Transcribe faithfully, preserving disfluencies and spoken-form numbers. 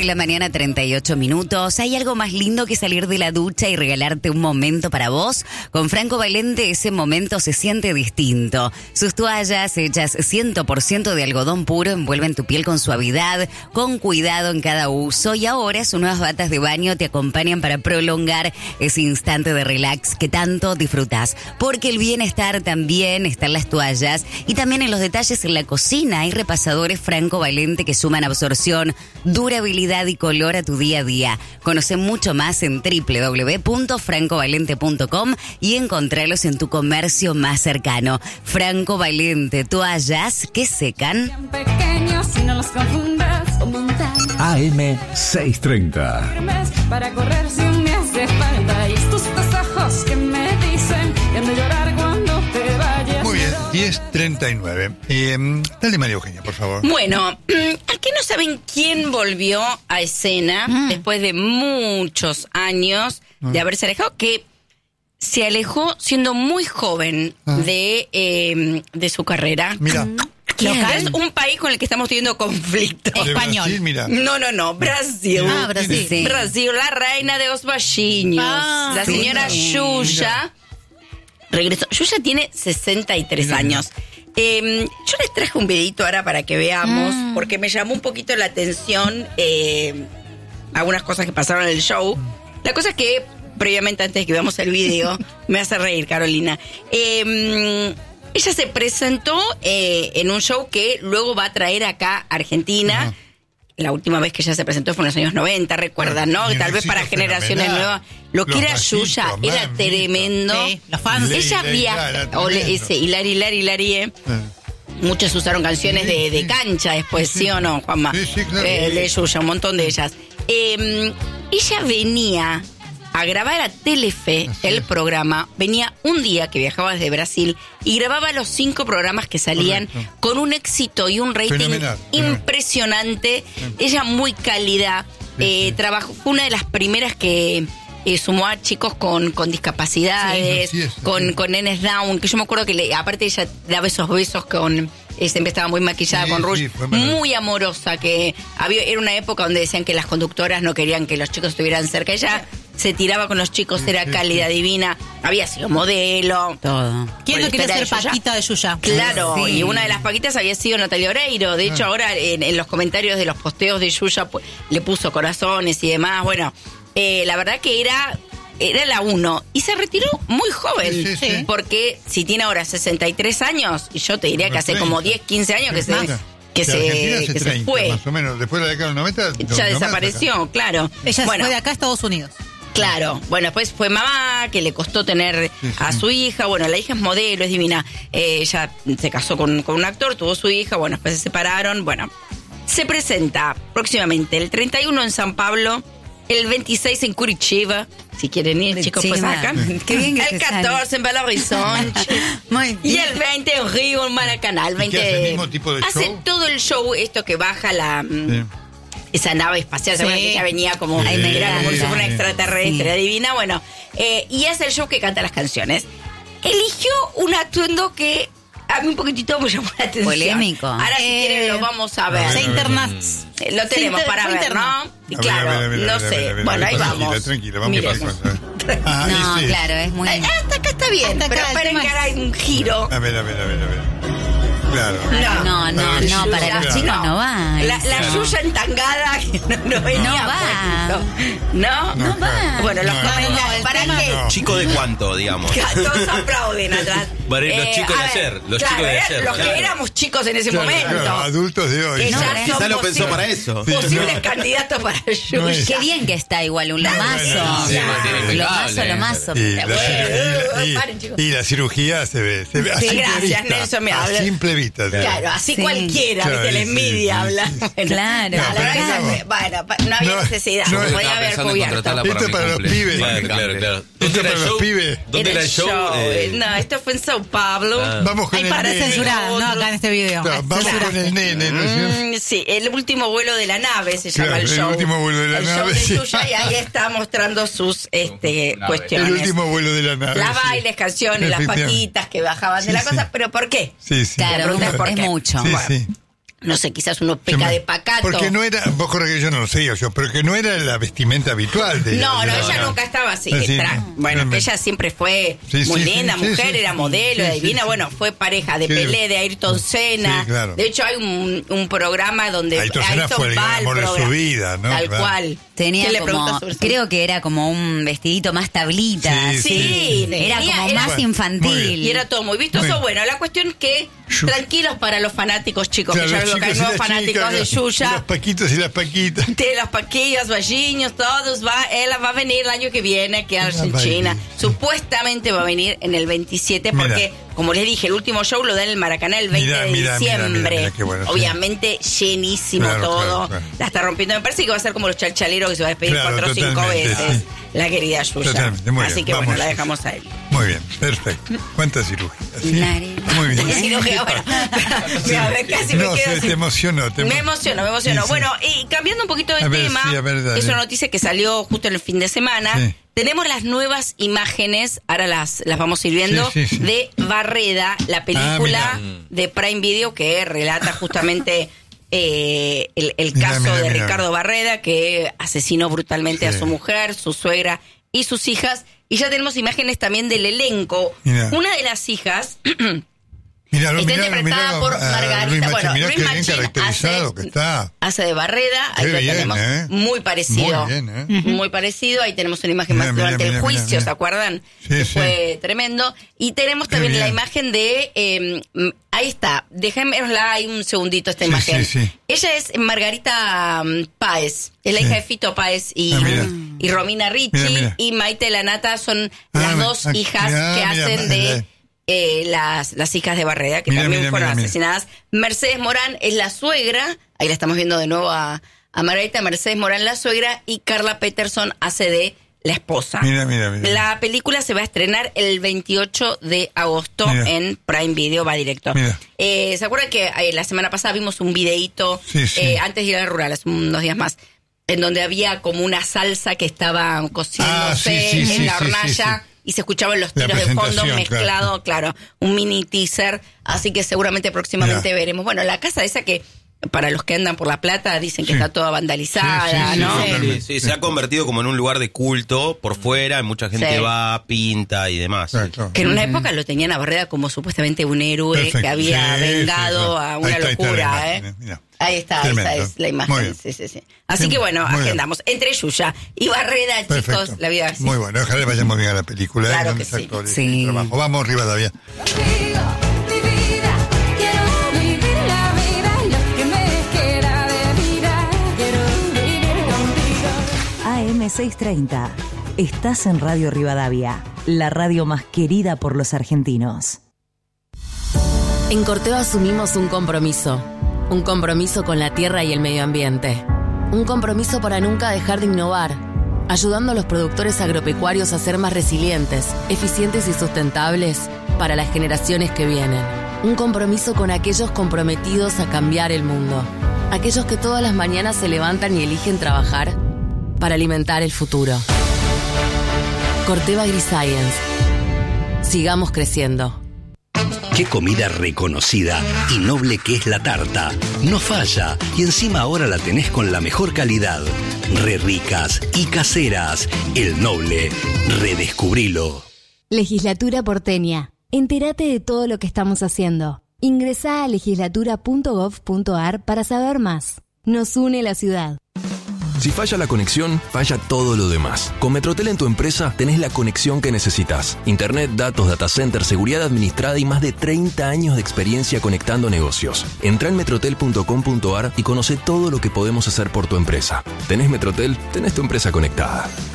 de la mañana, treinta y ocho minutos. ¿Hay algo más lindo que salir de la ducha y regalarte un momento para vos? Con Franco Valente ese momento se siente distinto. Sus toallas hechas cien por ciento de algodón puro envuelven tu piel con suavidad, con cuidado en cada uso. Y ahora sus nuevas batas de baño te acompañan para prolongar ese instante de relax que tanto disfrutás. Porque el bienestar también está en las toallas y también en los detalles en la cocina. Hay repasadores Franco Valente que suman absorción, durabilidad y color a tu día a día. Conoce mucho más en doble u doble u doble u punto franco valente punto com y encontralos en tu comercio más cercano. Franco Valente, toallas que secan. A M seiscientos treinta. Para correr si me hace falta y tus ojos que me dicen que han de llorar cuando te vayas. Muy bien, diez treinta y nueve. Eh, dale, María Eugenia, por favor. Bueno, aquí no saben quién volvió a escena mm. después de muchos años mm. de haberse alejado, que se alejó siendo muy joven ah. de, eh, de su carrera. Mira. Es un país con el que estamos teniendo conflicto. Español. Brasil, mira. No, no, no. Brasil. Ah, Brasil. Sí. Brasil, la reina de los baixinhos. Ah, la señora sí. Yuya. Regresó. Yuya tiene sesenta y tres mira. años. Eh, yo les traje un videito ahora para que veamos, mm. porque me llamó un poquito la atención eh, algunas cosas que pasaron en el show. La cosa es que, previamente, antes de que veamos el video, me hace reír, Carolina. Eh... Ella se presentó eh, en un show que luego va a traer acá a Argentina. Uh-huh. La última vez que ella se presentó fue en los años noventa, recuerdan, ¿no? Tal vez para generaciones nuevas. Lo que era Yuya era tremendo. Sí, los fans. Ella viaja. O ese Hilari, Hilari, Hilari, eh. Uh. Muchos usaron canciones sí, de, de cancha después, ¿sí, sí o no, Juanma? Sí, sí, claro. Eh, de Yuya, un montón de ellas. Eh, ella venía a grabar a Telefe Así el es. programa, venía un día que viajaba desde Brasil y grababa los cinco programas que salían Correcto. con un éxito y un rating fenomenal, impresionante. Fenomenal. Ella muy cálida, sí, eh, sí. trabajó, fue una de las primeras que eh, sumó a chicos con, con discapacidades, sí, es, con, sí. con nenes down, que yo me acuerdo que le, aparte ella daba esos besos con... siempre estaba muy maquillada sí, con rouge, sí, muy amorosa, que había, era una época donde decían que las conductoras no querían que los chicos estuvieran cerca. Ella se tiraba con los chicos, era cálida, divina, había sido modelo. Todo. ¿Quién no quería ser Paquita de Yuya? Claro, sí. y una de las Paquitas había sido Natalia Oreiro. De hecho, ah. ahora en, en los comentarios de los posteos de Yuya pues, le puso corazones y demás. Bueno, eh, la verdad que era... Era la uno. Y se retiró muy joven. Sí, sí, sí. Porque si tiene ahora sesenta y tres años, y yo te diría que hace como diez, quince años que se, que se, que treinta, se fue. Más o menos. Después de la década de los noventa. Ya desapareció, claro. Ella bueno, fue de acá a Estados Unidos. Claro. Bueno, después fue mamá, que le costó tener sí, sí. a su hija. Bueno, la hija es modelo, es divina. Eh, ella se casó con, con un actor, tuvo su hija. Bueno, después se separaron. Bueno, se presenta próximamente el treinta y uno en San Pablo, el veintiséis en Curitiba. Si quieren ir, chicos, pues acá. Qué bien que el catorce sale. En Belo Horizonte. Y el veinte en Río, en Maracaná. El veinte hace el mismo tipo de hace show? todo el show, esto que baja la sí. esa nave espacial. Sí. Que ella venía como, sí. era como si fuera una extraterrestre, sí. divina. Bueno, eh, y hace el show que canta las canciones. Eligió un atuendo que a mí un poquitito me llamó la atención. Polémico. Ahora, si eh, quieren, lo vamos a ver. Se interna. Eh, lo tenemos inter- para ver, interna. ¿no? Y claro, ver, ver, ver, no ver, sé. Ver, ver, bueno, ahí tranquila, vamos. Tranquila, vamos a pasar. Ah, no, sí. claro, es muy... Hasta acá está bien, hasta pero esperen que ahora hay un giro. A ver, a ver, a ver, a ver. Claro. No, no, no, no, no para los chicos no, no va. La, la Yuya entangada no, no venía. No va. ¿No? No va. Bueno, los no, comentarios. no, ¿Para no, qué? no. ¿Chico de cuánto, digamos? Todos aplauden atrás. Bueno, eh, los chicos de ayer. Los claro, chicos de ayer. Los claro. que éramos chicos en ese claro, momento. Claro, adultos de hoy. Que no, ya quizá lo pensó posibles, para eso. Posibles no. candidatos para Yuya. No es. Qué bien que está igual un lomazo. No, sí, lomazo, lomazo. Y la, bueno, y, paren, y, y la cirugía se ve. Se ve a sí, simple gracias, vista. Nelson, me a habla. simple vista. Claro, así sí. cualquiera, claro, ¿viste? La envidia sí, habla. sí, sí. Bueno, Claro. No, la verdad no. que, bueno, no había No, necesidad, no, se podía haber cubierto. Esto es para los pibes. Claro, claro, claro. Esto es para los pibes. ¿Dónde era el show? Eh, no, esto fue en Sao Paulo. Ah. Vamos con Ay, el para nene. censurada, no, acá en este video. Claro, vamos Censurada. con el nene, ¿no es cierto? Mm, sí, el último vuelo de la nave se llama Claro, el el show. último vuelo de la el nave, show de sí. Yuya, y ahí está mostrando sus este, Nave. cuestiones. El último vuelo de la nave. Las sí. bailes, canciones, las Efectivamente. paquitas que bajaban Sí, de la sí. cosa, pero ¿por qué? Sí, sí. Claro, pregunta es por es qué. mucho. Sí, Bueno. sí. no sé, quizás uno peca Sí, de pacato. Porque no era, vos corre que yo no lo sé yo, pero que no era la vestimenta habitual de No, de no, la- ella nunca estaba así. Así, tra- no. bueno, Realmente. ella siempre fue Sí, muy sí, linda, sí, sí, mujer, sí, era sí, modelo, sí, divina. sí, Bueno, fue pareja de Sí. Pelé, de Ayrton Senna. Sí, claro. De hecho, hay un, un programa donde Ayrton Senna fue el va gran al amor de su programa. vida, ¿no? Tal Claro. cual. Tenía ¿Quién le pregunta como, sobre eso? creo que era como un vestidito más tablita. Sí, Sí, sí. Era tenía- como era- más Bueno, infantil. muy bien. Y era todo muy vistoso. Muy bien. Bueno, la cuestión es que, Yu- tranquilos para los fanáticos, chicos, Claro, que ya los veo que hay chicos y nuevos las fanáticos chicas, de los- Xuxa. Los paquitos y las paquitas. De las paquillas, valliños, todos va, ella va a venir el año que viene aquí a Ah, Argentina. vaya. Supuestamente va a venir en el veintisiete Mira. porque, como les dije, el último show lo da en el Maracaná el veinte Mira, de mira, mira, diciembre. mira, mira, qué bueno, sí. Obviamente llenísimo Claro, todo. claro, claro. La está rompiendo. Me parece que va a ser como los chalchaleros que se va a despedir Claro, cuatro o cinco totalmente, veces. sí. La querida Yuya. Totalmente, muy Así bien, que bueno, vamos, la Yuya. dejamos a él. Muy bien, perfecto. ¿Cuánta cirugía? ¿Sí? Nariz. Muy bien. Cirugía, bueno. Mira, a ver, casi me No quedo sé, sin- te emocionó. Te Me emo- emociono, me emociono. Sí, sí. Bueno, y cambiando un poquito de A ver, tema, sí, a ver, dale. es una noticia que salió justo en el fin de semana. Sí. Tenemos las nuevas imágenes, ahora las, las vamos a ir viendo, Sí, sí, sí. de Barreda, la película Ah, mira. de Prime Video que relata justamente eh, el, el Mira, caso mira, de mira. Ricardo Barreda, que asesinó brutalmente Sí. a su mujer, su suegra y sus hijas. Y ya tenemos imágenes también del elenco. Mira. Una de las hijas... Mirá, Está mirá, interpretada mirá, por a Margarita. Luis Machín, Bueno, mirá Luis qué bien Machín caracterizado hace- que está. Hace de Barreda, ahí Qué lo bien, tenemos ¿eh? muy parecido. Muy bien, ¿eh? Muy parecido, ahí tenemos una imagen Mira, más mira, durante mira, el mira, juicio, mira. ¿se acuerdan? Sí, que sí. fue tremendo. Y tenemos Qué también la bien. imagen de, eh, mm, ahí está, déjenmela ahí un segundito esta Sí, imagen. sí, sí. Ella es Margarita mm, Páez, es la Sí. hija de Fito Páez y, Ah, mira. y Romina Ricci, Mira, mira. y Maite Lanata son Ah, las mi- dos ah, hijas mira, que mira, hacen mira. de... eh, las, las hijas de Barreda, que Mira, también mira, fueron mira, mira. asesinadas. Mercedes Morán es la suegra, ahí la estamos viendo de nuevo a, a Margarita, Mercedes Morán la suegra, y Carla Peterson hace de la esposa. Mira, mira, mira. La película se va a estrenar el veintiocho de agosto Mira. en Prime Video, va directo. Mira. Eh, ¿Se acuerdan que eh, la semana pasada vimos un videíto, Sí, sí. eh, antes de ir al rural, hace unos días más, en donde había como una salsa que estaba cociéndose Ah, sí, sí, en sí, la sí, sí, hornalla? sí. Y se escuchaban los La tiros de fondo presentación, mezclado, claro. un mini teaser, así que seguramente próximamente Mira. veremos. Bueno, la casa esa que para los que andan por La Plata dicen que Sí. está toda vandalizada, Sí, sí, sí, ¿no? totalmente. Sí, sí, se ha convertido como en un lugar de culto por fuera, mucha gente Sí. va, pinta y demás. Claro, claro. Que en una época lo tenían a Barreda como supuestamente un héroe Perfecto. que había Sí, vengado sí, sí. a una Ahí está, ahí está la locura, imagen, ¿eh? mira. Ahí está, Tremendo. esa es la Muy imagen. bien. Sí, sí, sí. Así Sí, que bueno, muy bien. agendamos. Entre Yuya y Barreda, chicos, Perfecto. la vida así. Muy bueno, ojalá le vayamos bien a la película. ¿eh? Claro Grandes que sí. actores Sí. y trabajo. Vamos, Rivadavia. Contigo, mi vida, quiero vivir la vida, lo que me queda de vida, quiero vivir contigo. A M seiscientos treinta. Estás en Radio Rivadavia, la radio más querida por los argentinos. En Corteva asumimos un compromiso, un compromiso con la tierra y el medio ambiente, un compromiso para nunca dejar de innovar, ayudando a los productores agropecuarios a ser más resilientes, eficientes y sustentables para las generaciones que vienen, un compromiso con aquellos comprometidos a cambiar el mundo, aquellos que todas las mañanas se levantan y eligen trabajar para alimentar el futuro. Corteva AgriScience. Sigamos creciendo. Qué comida reconocida y noble que es la tarta. No falla, y encima ahora la tenés con la mejor calidad. Re ricas y caseras. El Noble. Redescubrilo. Legislatura porteña. Entérate de todo lo que estamos haciendo. Ingresá a legislatura punto gov punto ar para saber más. Nos une la ciudad. Si falla la conexión, falla todo lo demás. Con Metrotel en tu empresa tenés la conexión que necesitas. Internet, datos, data center, seguridad administrada y más de treinta años de experiencia conectando negocios. Entrá en metrotel punto com punto ar y conoce todo lo que podemos hacer por tu empresa. ¿Tenés Metrotel? Tenés tu empresa conectada.